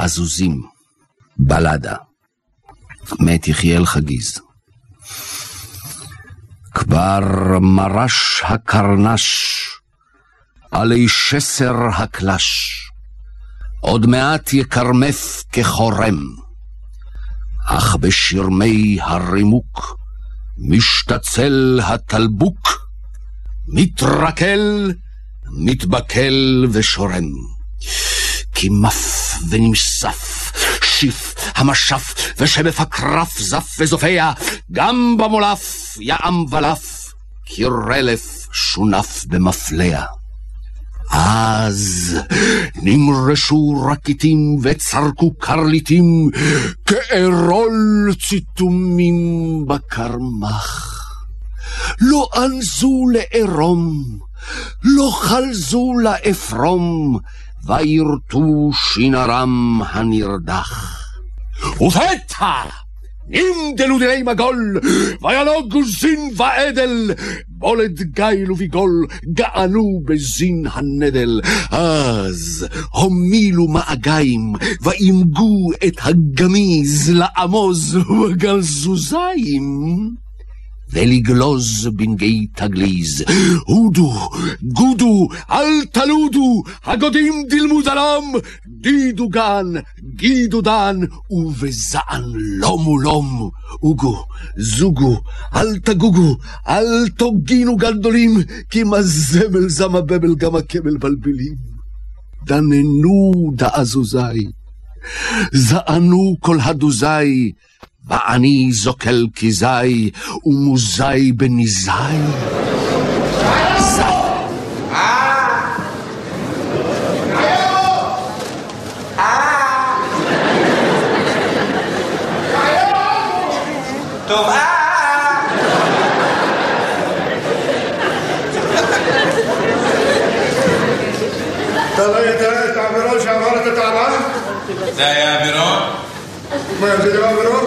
עזוזים, בלדה, מאת יחיאל חגיז. כבר מרש הקרנש, עלי שסר הקלש, עוד מעט יקרמף כחורם, אך בשרמי הרימוק, משתצל התלבוק, מתרקל, מתבקל ושורם. כי מף ונמסף, שיף המשף, ושבף הקרף זף וזופע, גם במולף יעם ולף, כרלף שונף במפלע. אז נמרשו רקיטים וצרקו קרליטים, כארול ציתומים בקרמח. לא אנזו לערום, לא חלזו לאפרום, וירטו שינרם הנרדח. ופתע נמדלו דיני מגול, וינוגו זין ועדל, בולד גיל וביגול, גענו בזין הנדל. אז הומילו מאגיים, ואימגו את הגמיז לעמוז בגלזוזיים, ולגלוז בנגי תגליז. הודו, גודו, אל תלודו, הגודים דילמו דלם, דידו גן, גידו דן, ובזען לום ולום. אוגו, זוגו, אל תגוגו, אל תוגינו גדולים, כי מה זבל זמה בבל גם הכבל בלבלים. דננו דעזוזי, זענו כל הדוזי, ואני זוקל כזי, ומוזי בניזי. זי. טוב, אתה לא יודע את האווירון שעבר את התעלה? זה היה אווירון? מה, זה לא אווירון?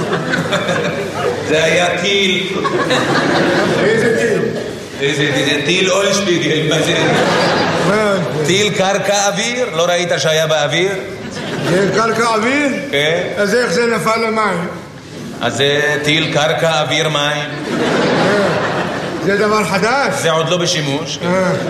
זה היה טיל. איזה טיל? זה טיל אולשפיגל. מה זה? טיל קרקע אוויר? לא ראית שהיה באוויר? זה קרקע אוויר? כן. אז איך זה נפל למים? אז זה טיל קרקע אוויר מים. זה דבר חדש? זה עוד לא בשימוש.